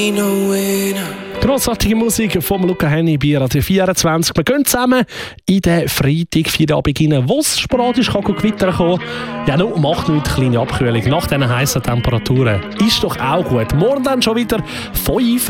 Grossartige Musik vom Luca Henny bei Radio 24. Wir gehen zusammen in den Freitag, Feierabend rein, wo es sporadisch Gewitter kommen kann. Ja, nur macht nicht eine kleine Abkühlung nach diesen heißen Temperaturen. Ist doch auch gut. Morgen dann schon wieder 5